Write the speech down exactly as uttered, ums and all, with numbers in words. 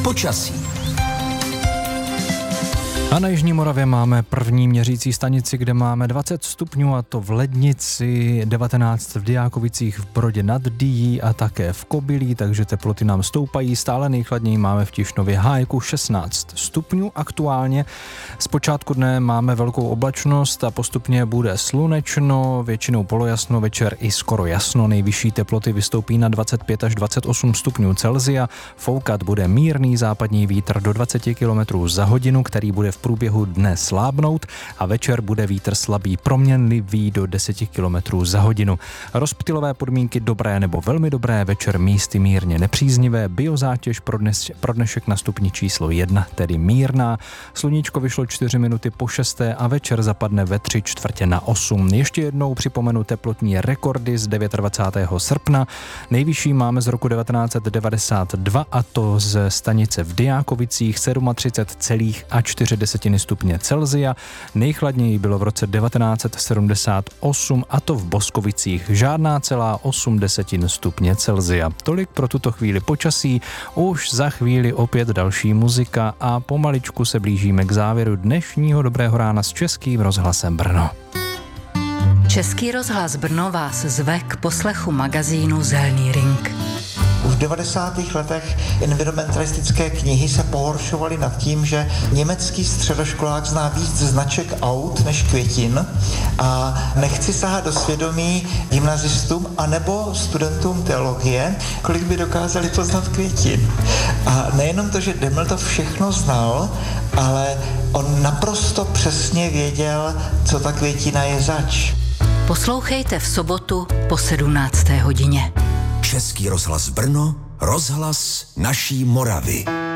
Počasí. A na Jižní Moravě máme první měřící stanici, kde máme dvacet stupňů, a to v Lednici, devatenáct v Dyákovicích, v Brodě nad Dyjí a také v Kobylí, takže teploty nám stoupají. Stále nejchladněji máme v Tišnově Hájku šestnáct stupňů aktuálně. Z počátku dne máme velkou oblačnost a postupně bude slunečno, většinou polojasno, večer i skoro jasno. Nejvyšší teploty vystoupí na dvacet pět až dvacet osm stupňů Celsia. Foukat bude mírný západní vítr do dvacet kilometrů za hodinu, který bude v průběhu dne slábnout, a večer bude vítr slabý proměnlivý do deset kilometrů za hodinu. Rozptylové podmínky dobré nebo velmi dobré, večer místy mírně nepříznivé, biozátěž pro, dnes, pro dnešek na stupni číslo jedna, tedy mírná. Sluníčko vyšlo čtyři minuty po šesté a večer zapadne ve tři čtvrtě na osm. Ještě jednou připomenu teplotní rekordy z dvacátého devátého srpna. Nejvyšší máme z roku devatenáct set devadesát dva, a to ze stanice v Dyákovicích třicet sedm celá čtyři stupně Celsia. Nejchladněji bylo v roce devatenáct set sedmdesát osm, a to v Boskovicích žádná celá osm desetin stupně Celsia. Tolik pro tuto chvíli počasí. Už za chvíli opět další muzika a pomaličku se blížíme k závěru dnešního Dobrého rána s Českým rozhlasem Brno. Český rozhlas Brno vás zve k poslechu magazínu Zelený ring. Už v devadesátých letech environmentalistické knihy se pohoršovaly nad tím, že německý středoškolák zná víc značek aut než květin, a nechci sahat do svědomí gymnazistům anebo studentům teologie, kolik by dokázali poznat květin. A nejenom to, že Deml to všechno znal, ale on naprosto přesně věděl, co ta květina je zač. Poslouchejte v sobotu po sedmnácté hodině. Český rozhlas Brno, rozhlas naší Moravy.